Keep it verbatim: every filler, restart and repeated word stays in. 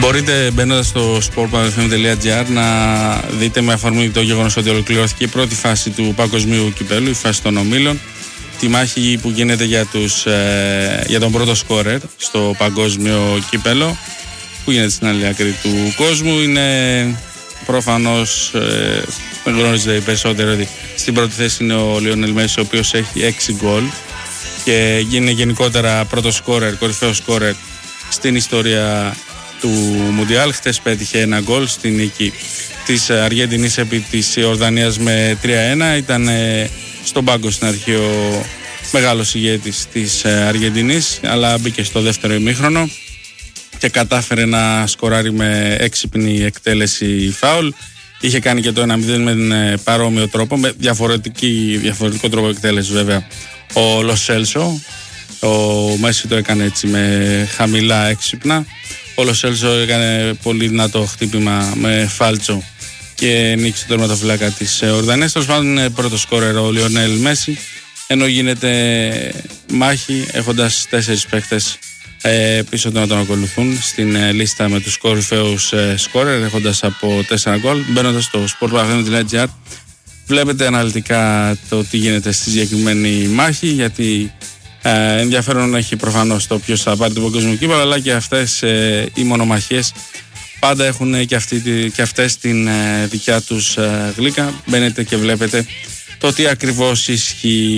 Μπορείτε μπαίνοντας στο sportpavlefm.gr να δείτε με αφορμή το γεγονός ότι ολοκληρώθηκε η πρώτη φάση του παγκοσμίου κυπέλου, η φάση των ομίλων, τη μάχη που γίνεται για, τους, ε, για τον πρώτο σκόρερ στο παγκόσμιο κύπελο που γίνεται στην άλλη άκρη του κόσμου. Είναι προφανώς, ε, γνωρίζετε οι περισσότεροι ότι στην πρώτη θέση είναι ο Λιόνελ Μέση, ο οποίος έχει έξι γκολ και είναι γενικότερα πρώτο σκόρερ, κορυφαίο σκόρερ στην ιστορία του Μουντιάλ. Χτες πέτυχε ένα γκολ στην νίκη της Αργεντινής επί της Ιορδανίας με τρία ένα. Ήταν στον πάγκο στην αρχή ο μεγάλος ηγέτης της Αργεντινής, αλλά μπήκε στο δεύτερο ημίχρονο και κατάφερε να σκοράρει με έξυπνη εκτέλεση φάουλ. Είχε κάνει και το ένα μηδέν με παρόμοιο τρόπο, με διαφορετική, διαφορετικό τρόπο εκτέλεση βέβαια, ο Λοσέλσο. Ο Μέση το έκανε έτσι με χαμηλά έξυπνα. Ο Λοσέλσο έκανε πολύ δυνατό χτύπημα με φάλτσο και νίκησε το τερματοφύλακα της Ορδανίας. Τέλος πάντων είναι πρώτο σκόρερ ο Λιονέλ Μέση, ενώ γίνεται μάχη έχοντας τέσσερις παίχτες ε, πίσω του να τον ακολουθούν στην ε, λίστα με τους κορυφαίους ε, σκόρερ, έχοντας από τέσσερα γκολ. Μπαίνοντας στο sportpavlefm.gr βλέπετε αναλυτικά το τι γίνεται στη συγκεκριμένη μάχη, γιατί Ε, ενδιαφέρον έχει προφανώς το ποιος θα πάρει το παγκόσμιο κύπελλο, αλλά και αυτές ε, οι μονομαχίες πάντα έχουν και, αυτή, και αυτές την ε, δικιά τους ε, γλύκα. Μπαίνετε και βλέπετε το τι ακριβώς ισχύει.